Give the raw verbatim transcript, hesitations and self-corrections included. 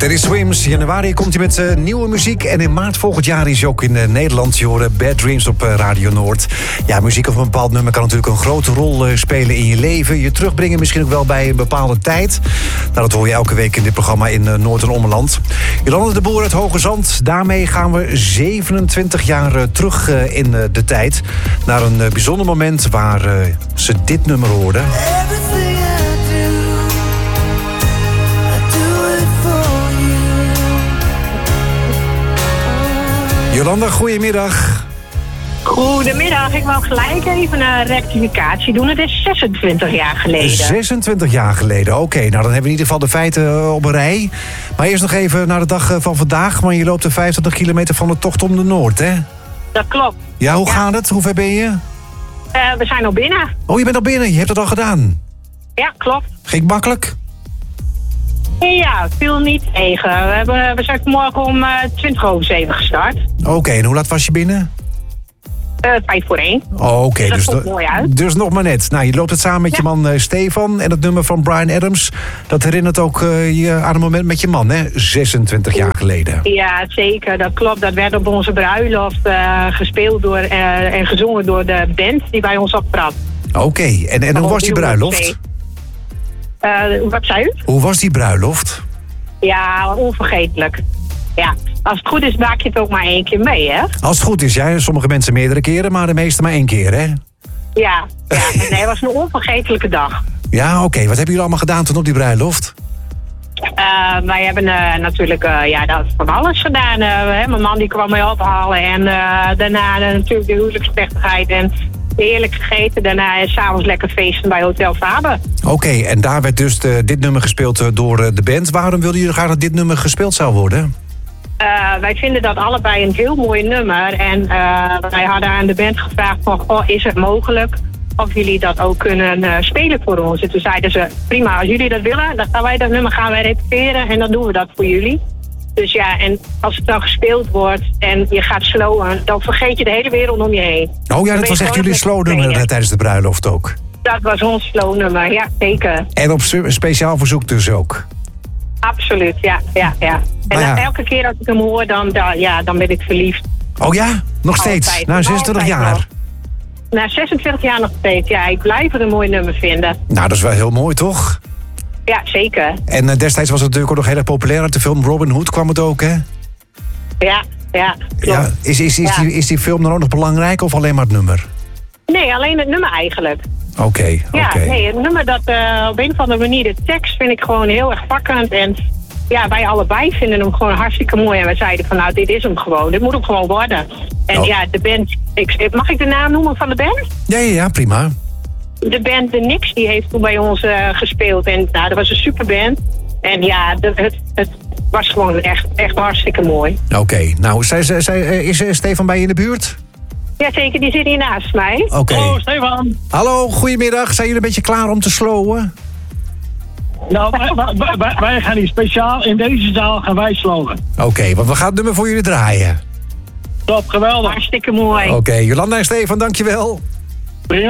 Teddy Swims, januari komt hij met uh, nieuwe muziek. En in maart volgend jaar is hij ook in uh, Nederland. Je hoort Bad Dreams op uh, Radio Noord. Ja, muziek of een bepaald nummer kan natuurlijk een grote rol uh, spelen in je leven. Je terugbrengen misschien ook wel bij een bepaalde tijd. Nou, dat hoor je elke week in dit programma in uh, Noord- en Ommeland. Jolanda de Boer uit Hoge Zand. Daarmee gaan we zevenentwintig jaar uh, terug uh, in uh, de tijd. Naar een uh, bijzonder moment waar uh, ze dit nummer hoorden. Jolanda, goedemiddag. Goedemiddag, ik wou gelijk even een rectificatie doen. Het is zesentwintig jaar geleden. zesentwintig jaar geleden, oké. Okay, nou, dan hebben we in ieder geval de feiten op een rij. Maar eerst nog even naar de dag van vandaag. Want je loopt de vijfentwintig kilometer van de tocht om de Noord, hè? Dat klopt. Ja, hoe ja. gaat het? Hoe ver ben je? Uh, we zijn al binnen. Oh, je bent al binnen. Je hebt het al gedaan. Ja, klopt. Ging makkelijk? Ja, viel niet tegen. We, hebben, we zijn vanmorgen om uh, twintig over zeven gestart. Oké, okay, en hoe laat was je binnen? Uh, vijf voor één. Oh, oké. Okay. Dus, dus, mooi uit. dus nog maar net. Nou, je loopt het samen met ja. je man uh, Stefan. En het nummer van Bryan Adams, dat herinnert ook uh, je aan een moment met je man, hè? zesentwintig jaar geleden. Ja, zeker. Dat klopt. Dat werd op onze bruiloft uh, gespeeld door, uh, en gezongen door de band die bij ons optrad. Oké. Okay. En, en hoe was die bruiloft? Uh, wat zei u? Hoe was die bruiloft? Ja, onvergetelijk. Ja, als het goed is maak je het ook maar één keer mee, hè? Als het goed is, ja. Sommige mensen meerdere keren, maar de meeste maar één keer, hè? Ja, ja. Nee, het was een onvergetelijke dag. Ja, oké. Okay. Wat hebben jullie allemaal gedaan toen op die bruiloft? Uh, wij hebben uh, natuurlijk uh, ja, dat van alles gedaan. Uh, hè? Mijn man die kwam mij ophalen en uh, daarna uh, natuurlijk de huwelijksplechtigheid en heerlijk gegeten. Daarna uh, s'avonds lekker feesten bij Hotel Faber. Oké, okay, en daar werd dus de, dit nummer gespeeld uh, door uh, de band. Waarom wilden jullie graag dat dit nummer gespeeld zou worden? Uh, wij vinden dat allebei een heel mooi nummer. En uh, wij hadden aan de band gevraagd van, oh, is het mogelijk of jullie dat ook kunnen uh, spelen voor ons? En toen zeiden ze, prima, als jullie dat willen, dan gaan wij dat nummer gaan wij repeteren en dan doen we dat voor jullie. Dus ja, en als het dan gespeeld wordt en je gaat slowen, dan vergeet je de hele wereld om je heen. Oh ja, dat was echt jullie slow nummer tijdens de bruiloft ook? Dat was ons slow nummer, ja, zeker. En op speciaal verzoek dus ook? Absoluut, ja, ja, ja. En ja. elke keer als ik hem hoor, dan, dan, ja, dan ben ik verliefd. Oh ja? Nog steeds? Altijd. Na zesentwintig jaar? Nog. Na zesentwintig jaar nog steeds, ja. Ik blijf het een mooi nummer vinden. Nou, dat is wel heel mooi, toch? Ja, zeker. En uh, destijds was het natuurlijk ook nog heel erg populair. Uit de film Robin Hood kwam het ook, hè? Ja, ja, klopt. Ja, is, is, is, ja. Die, is die film dan ook nog belangrijk of alleen maar het nummer? Nee, alleen het nummer eigenlijk. Oké, okay, oké. Ja, okay. nee, het nummer dat uh, op een of andere manier, de tekst vind ik gewoon heel erg pakkend. En ja, wij allebei vinden hem gewoon hartstikke mooi. En wij zeiden van, nou, dit is hem gewoon. Dit moet hem gewoon worden. En oh. ja, de band... Ik, mag ik de naam noemen van de band? Ja, ja, ja, prima. De band De Nix, die heeft toen bij ons uh, gespeeld. En nou, dat was een superband. En ja, de, het, het was gewoon echt, echt hartstikke mooi. Oké, okay. Nou, zij, zij, zij, is uh, Stefan bij je in de buurt? Jazeker, die zit hier naast mij. Oké. Okay. Hallo, Stefan. Hallo, goedemiddag. Zijn jullie een beetje klaar om te slowen? Nou, wij, wij, wij, wij gaan hier speciaal in deze zaal gaan wij slowen. Oké, okay, want we gaan het nummer voor jullie draaien. Top, geweldig. Hartstikke mooi. Oké, okay, Jolanda en Stefan, dankjewel.